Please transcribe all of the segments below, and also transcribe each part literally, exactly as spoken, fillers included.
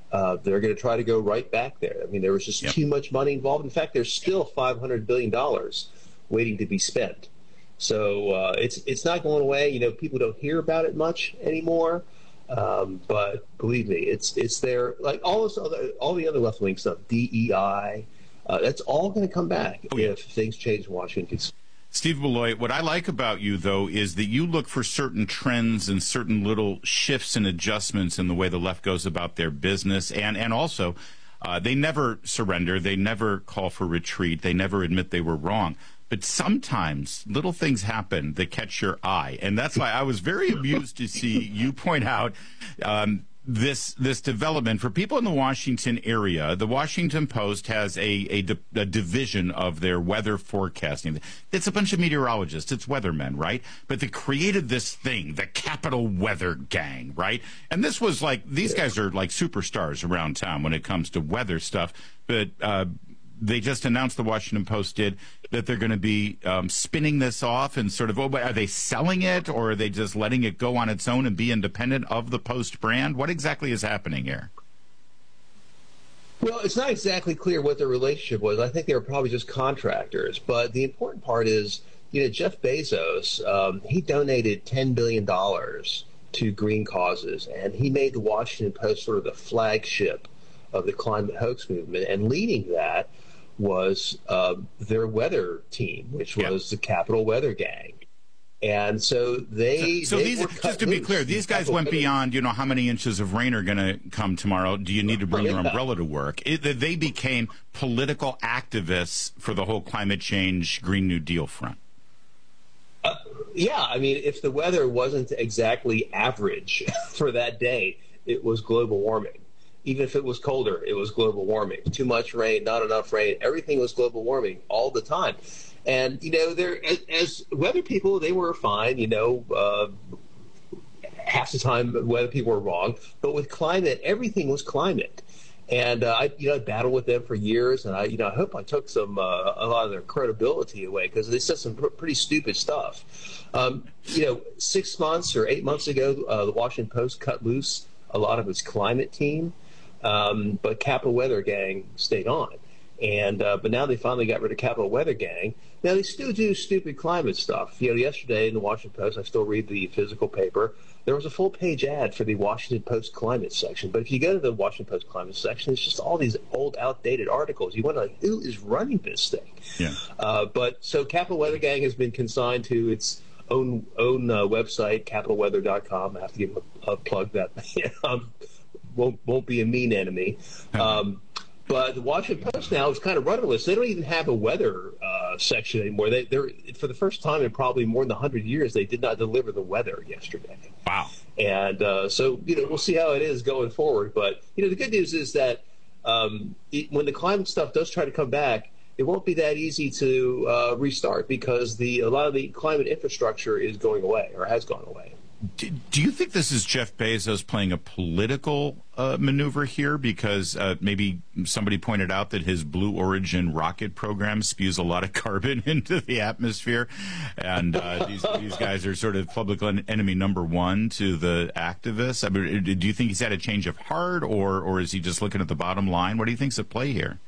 uh, they're going to try to go right back there. I mean, there was just Yep. too much money involved. In fact, there's still five hundred billion dollars waiting to be spent. So uh, it's it's not going away. You know, people don't hear about it much anymore. Um, but believe me, it's it's there. Like all this other, all the other left wing stuff, D E I, uh, that's all going to come back Oh, yeah. if things change in Washington. Steve Beloit, what I like about you, though, is that you look for certain trends and certain little shifts and adjustments in the way the left goes about their business. And, and also, uh, they never surrender. They never call for retreat. They never admit they were wrong. But sometimes little things happen that catch your eye. And that's why I was very amused to see you point out um, this this development. For people in the Washington area, the Washington Post has a, a, di- a division of their weather forecasting. It's a bunch of meteorologists. It's weathermen, right? But they created this thing, the Capital Weather Gang, right? And this was like, these guys are like superstars around town when it comes to weather stuff. But uh, they just announced, the Washington Post did, that they're going to be um, spinning this off and sort of, oh, but are they selling it, or are they just letting it go on its own and be independent of the Post brand? What exactly is happening here? Well, it's not exactly clear what their relationship was. I think they were probably just contractors. But the important part is, you know, Jeff Bezos, um, he donated ten billion dollars to green causes, and he made the Washington Post sort of the flagship of the climate hoax movement. And leading that was uh, their weather team, which was yep. the Capital Weather Gang. And so they... So, so they these, just to be clear, these guys went beyond, you know, how many inches of rain are going to come tomorrow? Do you need to bring your umbrella to work? It, they became political activists for the whole climate change, Green New Deal front. Uh, yeah, I mean, if the weather wasn't exactly average for that day, it was global warming. Even if it was colder, it was global warming. Too much rain, not enough rain, everything was global warming all the time. And, you know, they're, as, as weather people, they were fine, you know, uh, half the time weather people were wrong. But with climate, everything was climate. And uh, I, you know, I battled with them for years, and I, you know, I hope I took some uh, a lot of their credibility away, because they said some pr- pretty stupid stuff. Um, you know, six months or eight months ago, uh, the Washington Post cut loose a lot of its climate team. Um, but Capital Weather Gang stayed on. And uh, but now they finally got rid of Capital Weather Gang. Now they still do stupid climate stuff. You know, yesterday in the Washington Post, I still read the physical paper, there was a full-page ad for the Washington Post climate section. But if you go to the Washington Post climate section, it's just all these old, outdated articles. You wonder, like, who is running this thing? Yeah. Uh, but so Capital Weather Gang has been consigned to its own own uh, website, capital weather dot com. I have to give a, a plug that um, won't won't be a mean enemy. Um, But the Washington Post now is kind of rudderless. They don't even have a weather uh, section anymore. They, they're for the first time in probably more than one hundred years, they did not deliver the weather yesterday. Wow. And uh, so, you know, we'll see how it is going forward. But, you know, the good news is that um, it, when the climate stuff does try to come back, it won't be that easy to uh, restart, because the a lot of the climate infrastructure is going away, or has gone away. Do, do you think this is Jeff Bezos playing a political uh, maneuver here? Because uh, maybe somebody pointed out that his Blue Origin rocket program spews a lot of carbon into the atmosphere, and uh, these, these guys are sort of public enemy number one to the activists. I mean, do you think he's had a change of heart, or or is he just looking at the bottom line? What do you think's at play here?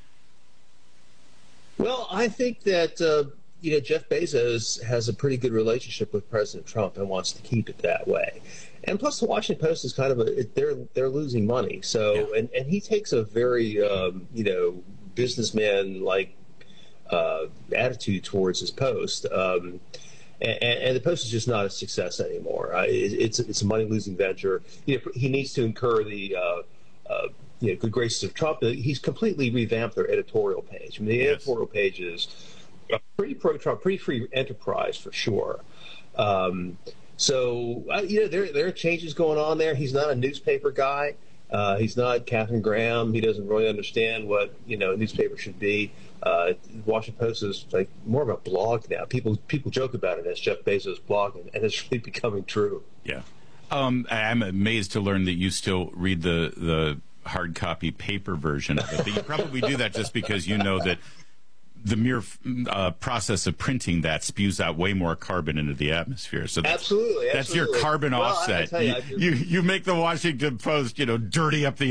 Well, I think that uh, you know, Jeff Bezos has a pretty good relationship with President Trump and wants to keep it that way. And plus, the Washington Post is kind of a they're they're losing money. So yeah. and and he takes a very um, you know businessman like uh, attitude towards his Post. Um, and, and the Post is just not a success anymore. Uh, it, it's it's a money losing venture. You know, he needs to incur the uh, uh, you know, good graces of Trump. He's completely revamped their editorial page. I mean, the yes. editorial page is pretty pro-Trump, pretty free enterprise for sure. Um, so, uh, you know, there there are changes going on there. He's not a newspaper guy. Uh, he's not Katharine Graham. He doesn't really understand what, you know, a newspaper should be. Uh, Washington Post is like more of a blog now. People people joke about it as Jeff Bezos blogging, and it's really becoming true. Yeah. Um, I'm amazed to learn that you still read the, the hard copy paper version of it. But you probably do that just because you know that the mere uh, process of printing that spews out way more carbon into the atmosphere. So that's, absolutely, that's absolutely. your carbon well, offset. I, I you, you, you you make the Washington Post, you know, dirty up the